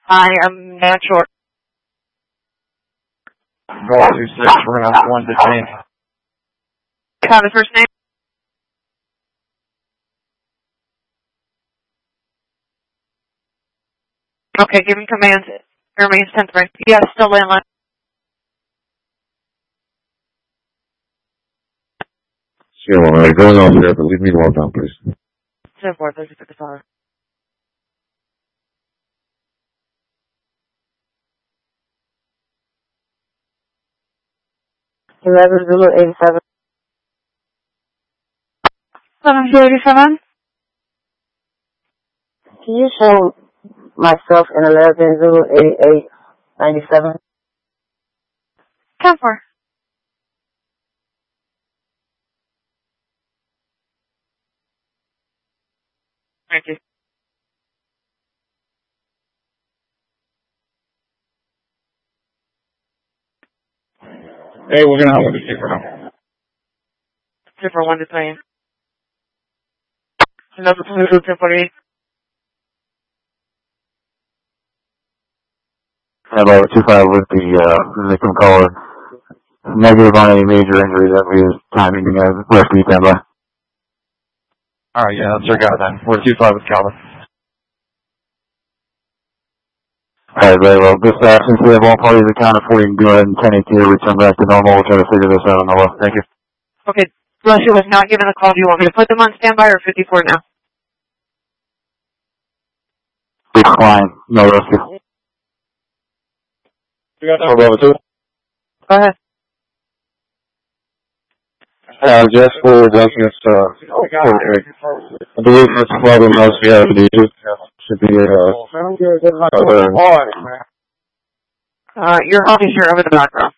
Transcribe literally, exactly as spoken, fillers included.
I am not sure. Golf two six, we're going to have one fifteen. Call the first name. Okay, giving commands. Remains ten three. Yes, still landline. Yeah, well, I'm going off there, but leave me alone now, please. ten four, thank you for the call. eleven Zulu eighty-seven. seven Zulu eighty-seven. Can you show myself in eleven Zulu eighty-eight ninety-seven? ten four. Thank you. Hey, we're going to have one to take now. Zipper one to three. Another two ten forty-eight. Hello, two five with the uh, victim caller. Negative on any major injury that we was timing uh, rescue standby. Alright, yeah, that's our guy then. We're two five with Calvin. Alright, very well. This, uh, since we have all parties accounted for, you can go ahead and ten eight here, return back to normal. We'll try to figure this out on the low. Thank you. Okay, Russia was not given a call. Do you want me to put them on standby or fifty-four now? Decline. No rescue. You got that over two? Go ahead. Uh, just for adjustments, uh, okay. I believe that's the problem else we have to do. Should be, uh, Uh, your home is here over the background.